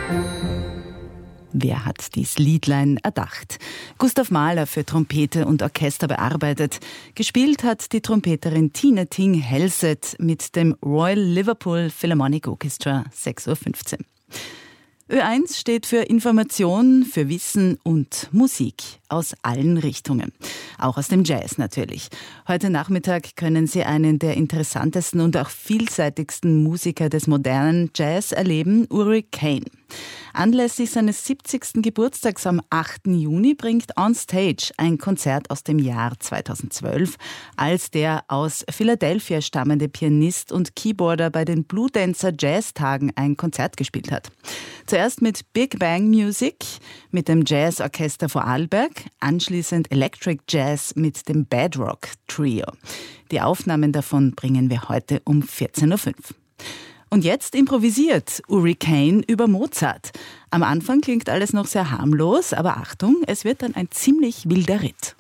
Wer hat dies Liedlein erdacht? Gustav Mahler für Trompete und Orchester bearbeitet. Gespielt hat die Trompeterin Tina Ting-Helseth mit dem Royal Liverpool Philharmonic Orchestra, 6:15 Uhr. Ö1 steht für Information, für Wissen und Musik aus allen Richtungen. Auch aus dem Jazz natürlich. Heute Nachmittag können Sie einen der interessantesten und auch vielseitigsten Musiker des modernen Jazz erleben, Uri Cain. Anlässlich seines 70. Geburtstags am 8. Juni bringt On Stage ein Konzert aus dem Jahr 2012, als der aus Philadelphia stammende Pianist und Keyboarder bei den Blue Dancer Jazz-Tagen ein Konzert gespielt hat. Zuerst mit Big Bang Music, mit dem Jazzorchester Vorarlberg, anschließend Electric Jazz mit dem Bedrock Trio. Die Aufnahmen davon bringen wir heute um 14:05 Uhr. Und jetzt improvisiert Uri Cain über Mozart. Am Anfang klingt alles noch sehr harmlos, aber Achtung, es wird dann ein ziemlich wilder Ritt.